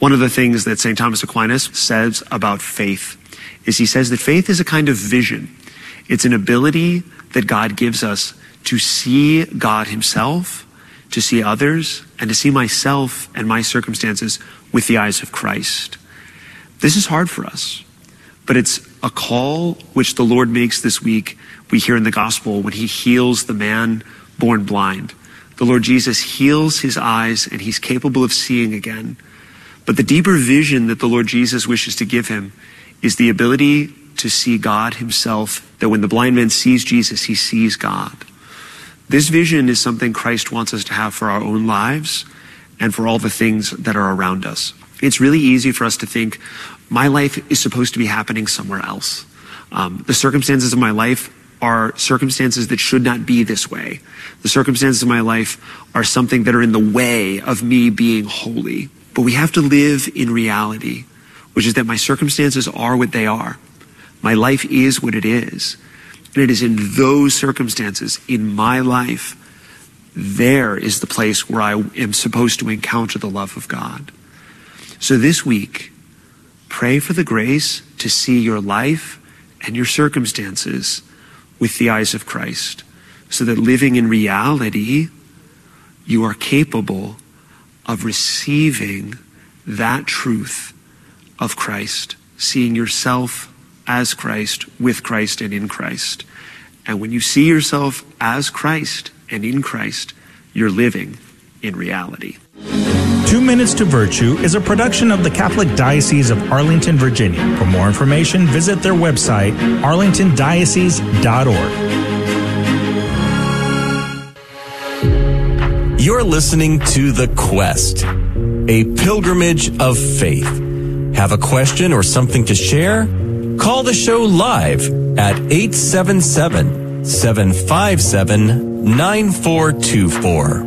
One of the things that St. Thomas Aquinas says about faith is he says that faith is a kind of vision. It's an ability that God gives us to see God himself, to see others, and to see myself and my circumstances with the eyes of Christ. This is hard for us, but it's a call which the Lord makes this week. We hear in the gospel when he heals the man born blind. The Lord Jesus heals his eyes and he's capable of seeing again. But the deeper vision that the Lord Jesus wishes to give him is the ability to see God himself, that when the blind man sees Jesus, he sees God. This vision is something Christ wants us to have for our own lives and for all the things that are around us. It's really easy for us to think, my life is supposed to be happening somewhere else. The circumstances of my life are circumstances that should not be this way. The circumstances of my life are something that are in the way of me being holy. But we have to live in reality, which is that my circumstances are what they are. My life is what it is. And it is in those circumstances, in my life, there is the place where I am supposed to encounter the love of God. So this week, pray for the grace to see your life and your circumstances with the eyes of Christ, so that living in reality, you are capable of receiving that truth of Christ, seeing yourself as Christ, with Christ, and in Christ. And when you see yourself as Christ and in Christ, you're living in reality. 2 Minutes to Virtue is a production of the Catholic Diocese of Arlington, Virginia. For more information, visit their website, arlingtondiocese.org. You're listening to The Quest, a pilgrimage of faith. Have a question or something to share? Call the show live at 877-757-9424.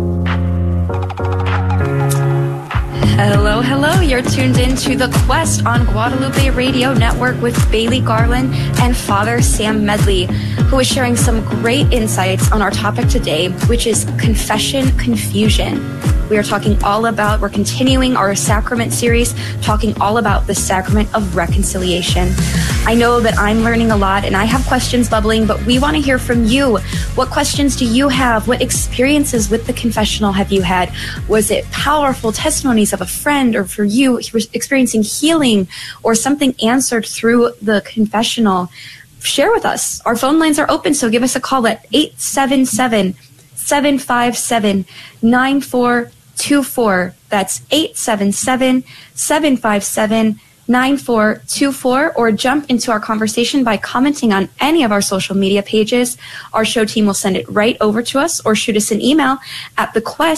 Hello, hello. You're tuned in to The Quest on Guadalupe Radio Network with Bailey Garland and Father Sam Medley, who is sharing some great insights on our topic today, which is confession confusion. We're continuing our sacrament series, talking all about the sacrament of reconciliation. I know that I'm learning a lot and I have questions bubbling, but we want to hear from you. What questions do you have? What experiences with the confessional have you had? Was it powerful testimonies of a friend, or for you experiencing healing or something answered through the confessional? Share with us. Our phone lines are open, so give us a call at 877-757-9424. That's 877-757-9424, or jump into our conversation by commenting on any of our social media pages. Our show team will send it right over to us, or shoot us an email at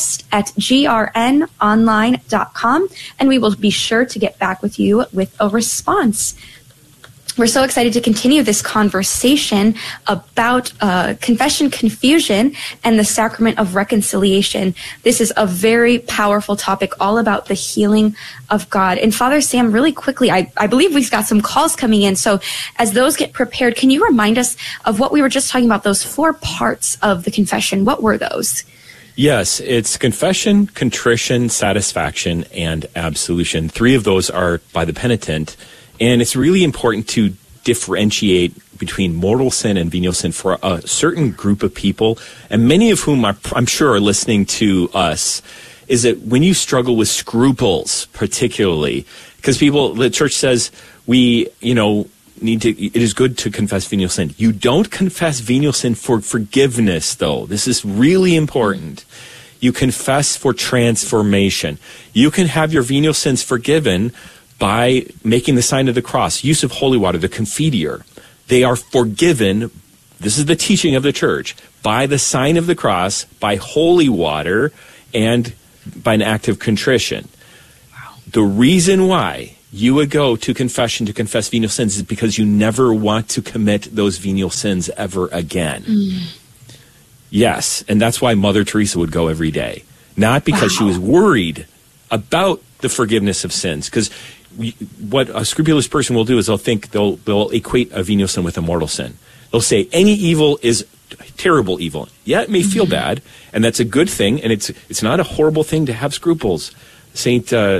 thequest@grnonline.com, and we will be sure to get back with you with a response. We're so excited to continue this conversation about confession confusion and the sacrament of reconciliation. This is a very powerful topic, all about the healing of God. And Father Sam, really quickly, I believe we've got some calls coming in. So as those get prepared, can you remind us of what we were just talking about, those 4 parts of the confession? What were those? Yes, it's confession, contrition, satisfaction, and absolution. 3 of those are by the penitent. And it's really important to differentiate between mortal sin and venial sin for a certain group of people, and many of whom I'm sure are listening to us, is that when you struggle with scruples particularly, because the church says it is good to confess venial sin. You don't confess venial sin for forgiveness, though. This is really important. You confess for transformation. You can have your venial sins forgiven by making the sign of the cross, use of holy water, the confiteor. They are forgiven, this is the teaching of the church, by the sign of the cross, by holy water, and by an act of contrition. Wow. The reason why you would go to confession to confess venial sins is because you never want to commit those venial sins ever again. Yes, and that's why Mother Teresa would go every day. Not because she was worried about the forgiveness of sins, because what a scrupulous person will do is they'll equate a venial sin with a mortal sin. They'll say any evil is terrible evil. Yeah, it may feel bad, and that's a good thing, and it's not a horrible thing to have scruples. Saint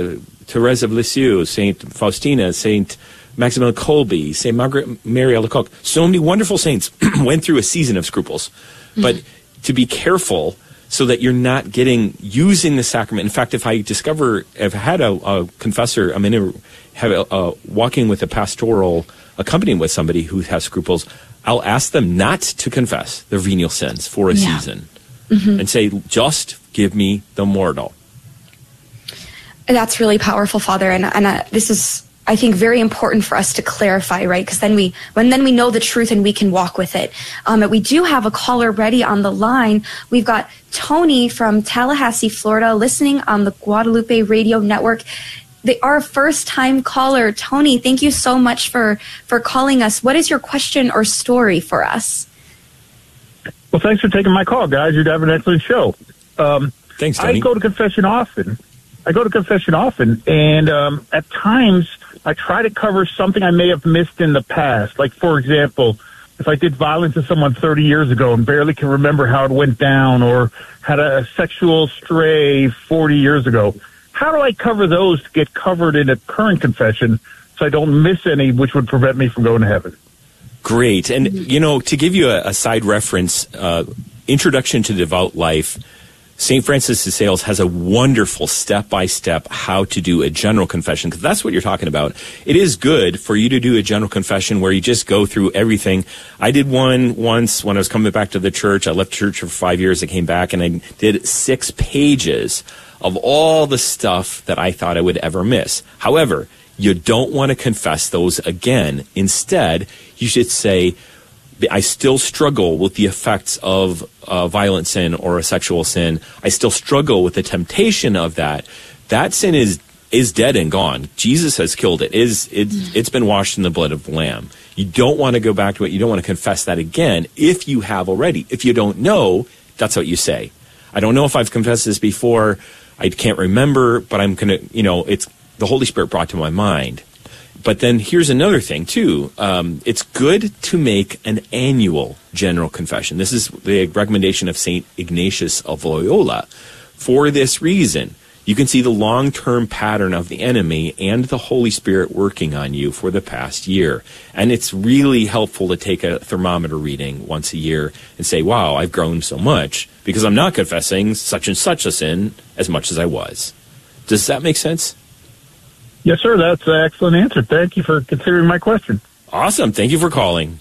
Therese of Lisieux, St. Faustina, St. Maximilian Kolbe, St. Margaret Mary Alacoque. So many wonderful saints went through a season of scruples. But to be careful so that you're not using the sacrament. In fact, if I discover, I've had a confessor, I'm walking with a pastoral, accompanying with somebody who has scruples, I'll ask them not to confess their venial sins for a season and say, just give me the mortal. That's really powerful, Father. And this is, I think, very important for us to clarify, right? Because then we know the truth and we can walk with it. But we do have a caller ready on the line. We've got Tony from Tallahassee, Florida, listening on the Guadalupe Radio Network. They are a first-time caller. Tony, thank you so much for calling us. What is your question or story for us? Well, thanks for taking my call, guys. You're having an excellent show. Thanks, Tony. I go to confession often, and at times I try to cover something I may have missed in the past. Like, for example, if I did violence to someone 30 years ago and barely can remember how it went down, or had a sexual stray 40 years ago, how do I cover those to get covered in a current confession so I don't miss any, which would prevent me from going to heaven? Great. And, to give you a side reference, Introduction to Devout Life, St. Francis de Sales has a wonderful step-by-step how to do a general confession, because that's what you're talking about. It is good for you to do a general confession where you just go through everything. I did one once when I was coming back to the church. I left church for 5 years. I came back and I did 6 pages of all the stuff that I thought I would ever miss. However, you don't want to confess those again. Instead, you should say, I still struggle with the effects of violent sin or a sexual sin. I still struggle with the temptation of that. That sin is dead and gone. Jesus has killed it. It's been washed in the blood of the Lamb. You don't want to go back to it. You don't want to confess that again if you have already. If you don't know, that's what you say. I don't know if I've confessed this before. I can't remember, but I'm going to, it's the Holy Spirit brought to my mind. But then here's another thing, too. It's good to make an annual general confession. This is the recommendation of St. Ignatius of Loyola. For this reason, you can see the long-term pattern of the enemy and the Holy Spirit working on you for the past year. And it's really helpful to take a thermometer reading once a year and say, wow, I've grown so much because I'm not confessing such and such a sin as much as I was. Does that make sense? Yes, sir. That's an excellent answer. Thank you for considering my question. Awesome. Thank you for calling.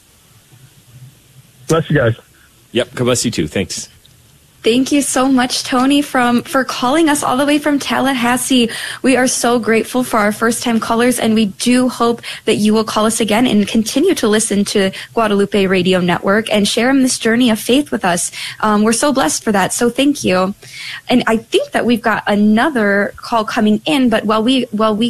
Bless you guys. Yep. God bless you too. Thanks. Thank you so much, Tony, for calling us all the way from Tallahassee. We are so grateful for our first-time callers, and we do hope that you will call us again and continue to listen to Guadalupe Radio Network and share in this journey of faith with us. We're so blessed for that, so thank you. And I think that we've got another call coming in, but while we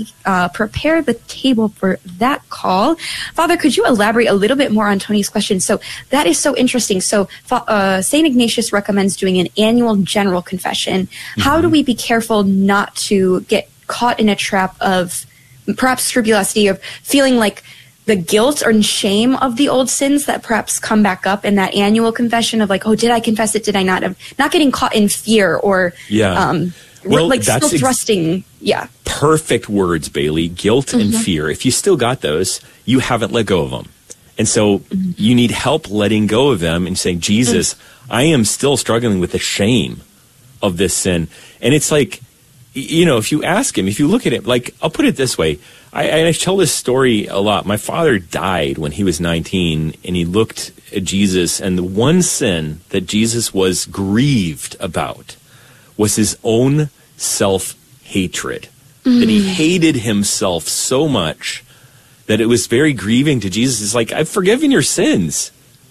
prepare the table for that call, Father, could you elaborate a little bit more on Tony's question? So that is so interesting. So St. Ignatius recommends doing an annual general confession. How do we be careful not to get caught in a trap of perhaps scrupulosity, of feeling like the guilt or shame of the old sins that perhaps come back up in that annual confession of like, oh, did I confess it? Did I not? Not getting caught in fear or still thrusting. Perfect words, Bailey. Guilt and fear. If you still got those, you haven't let go of them. And so you need help letting go of them and saying, Jesus, I am still struggling with the shame of this sin. And it's like, if you ask him, if you look at it, like, I'll put it this way. I tell this story a lot. My father died when he was 19, and he looked at Jesus, and the one sin that Jesus was grieved about was his own self-hatred. That he hated himself so much that it was very grieving to Jesus. It's like, I've forgiven your sins.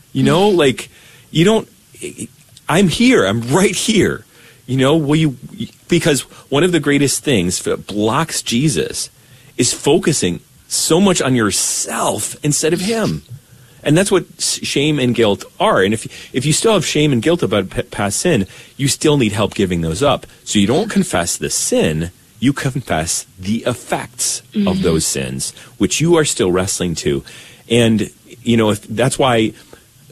I'm here. I'm right here. Because one of the greatest things that blocks Jesus is focusing so much on yourself instead of him. And that's what shame and guilt are. And if you still have shame and guilt about past sin, you still need help giving those up. So you don't confess the sin, you confess the effects of those sins, which you are still wrestling to. And, that's why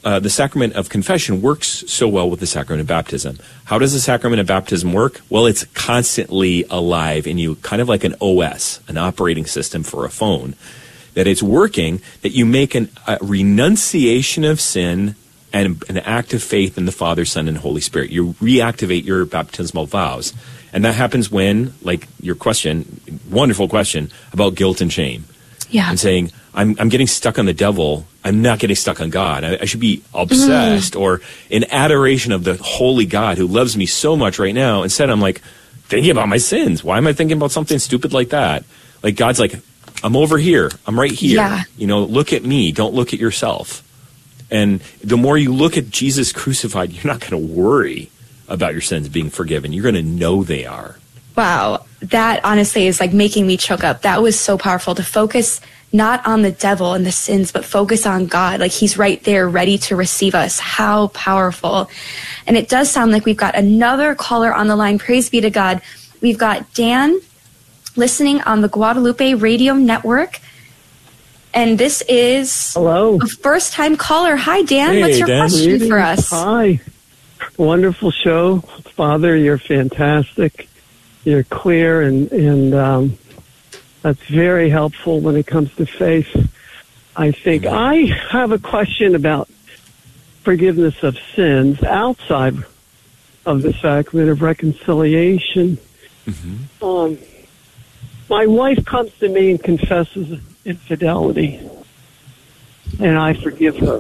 the sacrament of confession works so well with the sacrament of baptism. How does the sacrament of baptism work? Well, it's constantly alive in you, kind of like an OS, an operating system for a phone, that it's working, that you make a renunciation of sin and an act of faith in the Father, Son, and Holy Spirit. You reactivate your baptismal vows. And that happens when, like your question, wonderful question, about guilt and shame. Yeah. And saying, I'm getting stuck on the devil. I'm not getting stuck on God. I should be obsessed or in adoration of the holy God who loves me so much right now. Instead, I'm like thinking about my sins. Why am I thinking about something stupid like that? Like God's like, I'm over here. I'm right here. Yeah. Look at me. Don't look at yourself. And the more you look at Jesus crucified, you're not going to worry about your sins being forgiven. You're going to know they are. Wow. That honestly is like making me choke up. That was so powerful to focus not on the devil and the sins, but focus on God. Like he's right there ready to receive us. How powerful. And it does sound like we've got another caller on the line. Praise be to God. We've got Dan listening on the Guadalupe Radio Network. And this is hello, a first-time caller. Hi, Dan. Hey, What's your Dan. question for us? Hi. Wonderful show. Father, you're fantastic. You're clear, and that's very helpful when it comes to faith. I think I have a question about forgiveness of sins outside of the sacrament of reconciliation. Mm-hmm. My wife comes to me and confesses infidelity, and I forgive her.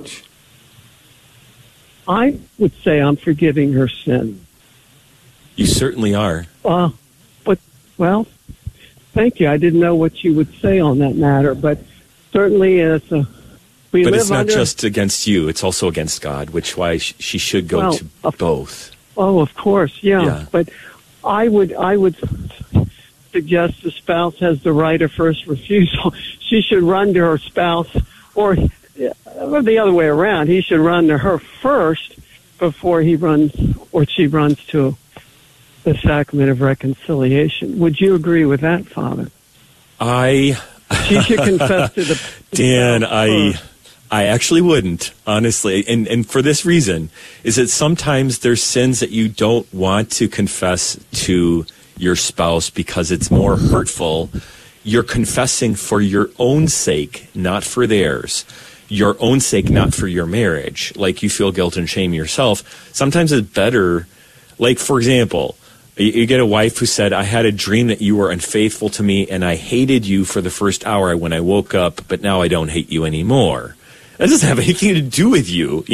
I would say I'm forgiving her sin. You certainly are. Well, thank you. I didn't know what you would say on that matter, but certainly it's not just against you. It's also against God, which why she should go to both. Oh, of course, yeah. But I would suggest the spouse has the right of first refusal. She should run to her spouse, or the other way around. He should run to her first before he runs or she runs to the sacrament of reconciliation. Would you agree with that, Father? She should confess to the Dan, I actually wouldn't, honestly. And for this reason, is that sometimes there's sins that you don't want to confess to your spouse because it's more hurtful. You're confessing for your own sake, not for theirs. Your own sake, not for your marriage. Like you feel guilt and shame yourself. Sometimes it's better, like for example, you get a wife who said, I had a dream that you were unfaithful to me and I hated you for the first hour when I woke up, but now I don't hate you anymore. That doesn't have anything to do with you.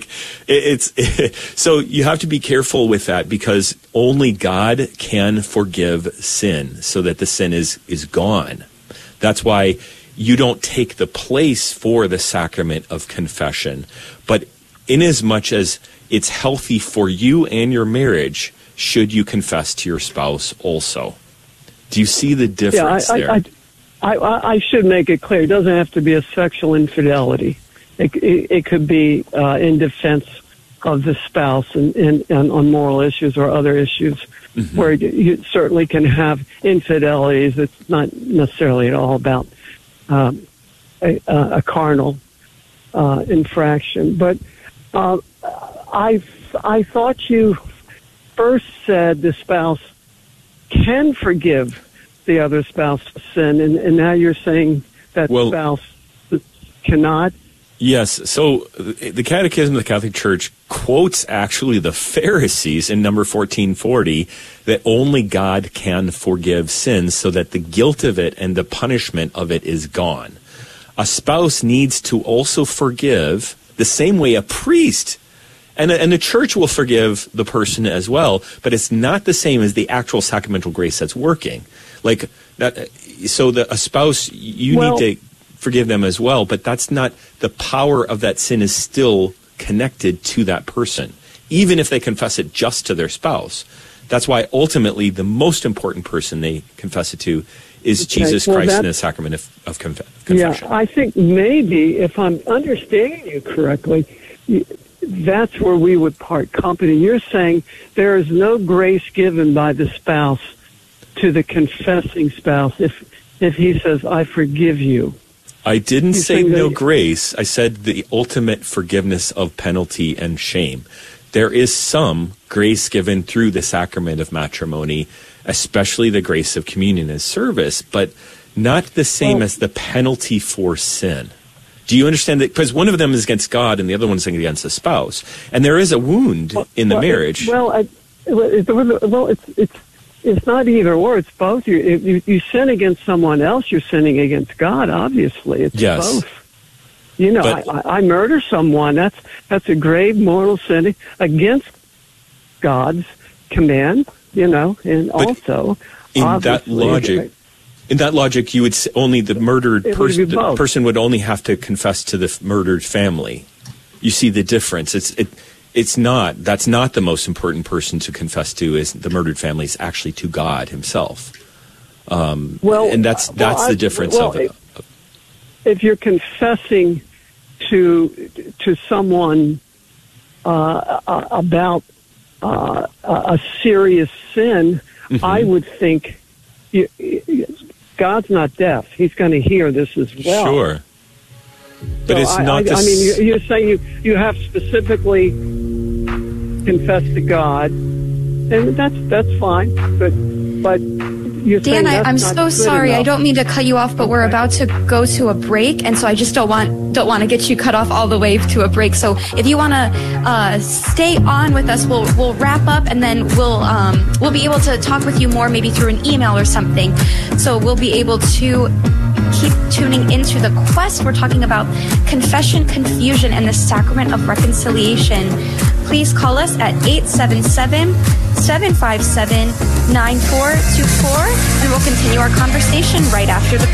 So you have to be careful with that because only God can forgive sin so that the sin is gone. That's why you don't take the place for the sacrament of confession. But inasmuch as it's healthy for you and your marriage, should you confess to your spouse also? Do you see the difference there? I should make it clear. It doesn't have to be a sexual infidelity. It could be in defense of the spouse and on moral issues or other issues where you certainly can have infidelities. It's not necessarily at all about a carnal infraction. But I thought you first said the spouse can forgive the other spouse's sin, and now you're saying that spouse cannot? Yes. So the Catechism of the Catholic Church quotes actually the Pharisees in number 1440 that only God can forgive sins so that the guilt of it and the punishment of it is gone. A spouse needs to also forgive the same way a priest and the church will forgive the person as well, but it's not the same as the actual sacramental grace that's working. Like that, so a spouse, you need to forgive them as well, but that's not the power of that sin is still connected to that person, even if they confess it just to their spouse. That's why ultimately the most important person they confess it to is Jesus Christ in the sacrament of confession. Yeah, I think maybe if I'm understanding you correctly, that's where we would part company. You're saying there is no grace given by the spouse to the confessing spouse if he says, I forgive you. I didn't You say think no that- grace. I said the ultimate forgiveness of penalty and shame. There is some grace given through the sacrament of matrimony, especially the grace of communion as service, but not the same as the penalty for sin. Do you understand that? Because one of them is against God and the other one is against the spouse. And there is a wound in the marriage. It's not either or. It's both. You sin against someone else, you're sinning against God. Obviously, it's Yes. both. You know, But- I murder someone. That's a grave mortal sin against God's command. You know, and But also in that obviously, logic, you would say only the murdered It would be person. The both. person would only have to confess to the murdered family. You see the difference. It's not. That's not the most important person to confess to. Is the murdered family is actually to God Himself. And that's the difference of it. If you're confessing to someone about a serious sin, I would think God's not deaf. He's going to hear this as well. Sure. But So it's not I mean, you're saying you have specifically confessed to God, and that's fine. But you're saying Dan, that's I'm not so good sorry. enough. I don't mean to cut you off, but we're about to go to a break, and so I just don't want to get you cut off all the way to a break. So if you want to stay on with us, we'll wrap up, and then we'll be able to talk with you more, maybe through an email or something. So we'll be able to keep tuning into The Quest. We're talking about confession, confusion, and the sacrament of reconciliation. Please call us at 877-757-9424, and we'll continue our conversation right after the break.